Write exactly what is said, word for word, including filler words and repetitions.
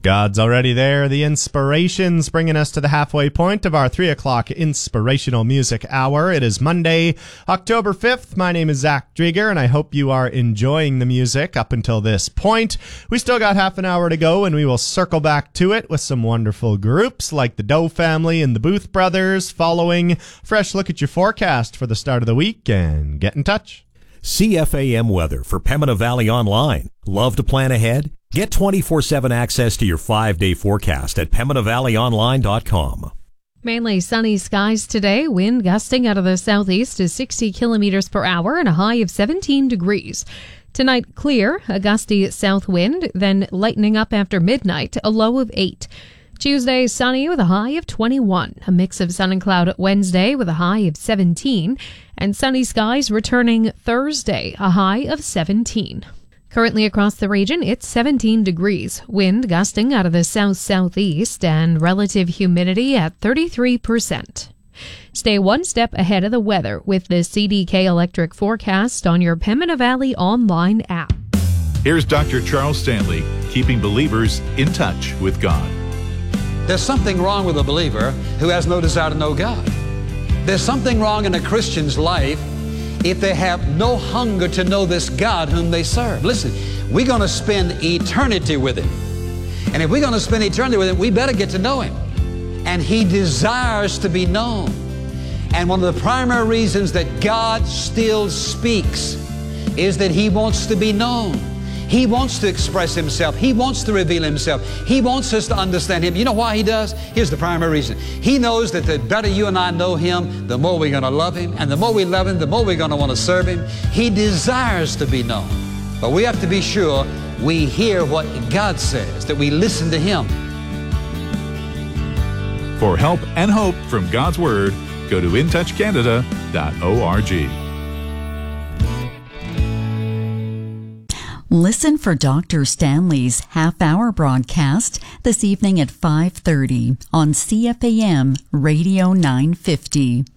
God's already there. The inspirations bringing us to the halfway point of our three o'clock inspirational music hour. It is Monday, October fifth. My name is Zach Drieger, and I hope you are enjoying the music up until this point. We still got half an hour to go, and we will circle back to it with some wonderful groups like the Doe Family and the Booth Brothers, following Fresh Look at Your Forecast for the start of the week, and get in touch. C F A M weather for Pembina Valley Online. Love to plan ahead? Get twenty-four seven access to your five-day forecast at pembina valley online dot com. Mainly sunny skies today. Wind gusting out of the southeast to sixty kilometers per hour and a high of seventeen degrees. Tonight, clear, a gusty south wind, then lightening up after midnight, a low of eight. Tuesday, sunny with a high of twenty-one. A mix of sun and cloud Wednesday with a high of seventeen. And sunny skies returning Thursday, a high of seventeen. Currently across the region, it's seventeen degrees. Wind gusting out of the south-southeast and relative humidity at thirty-three percent. Stay one step ahead of the weather with the C D K Electric forecast on your Pembina Valley online app. Here's Doctor Charles Stanley, keeping believers in touch with God. There's something wrong with a believer who has no desire to know God. There's something wrong in a Christian's life if they have no hunger to know this God whom they serve. Listen, we're going to spend eternity with Him. And if we're going to spend eternity with Him, we better get to know Him. And He desires to be known. And one of the primary reasons that God still speaks is that He wants to be known. He wants to express Himself. He wants to reveal Himself. He wants us to understand Him. You know why He does? Here's the primary reason. He knows that the better you and I know Him, the more we're going to love Him. And the more we love Him, the more we're going to want to serve Him. He desires to be known. But we have to be sure we hear what God says, that we listen to Him. For help and hope from God's Word, go to in touch canada dot org. Listen for Doctor Stanley's half-hour broadcast this evening at five thirty on C F A M Radio nine fifty.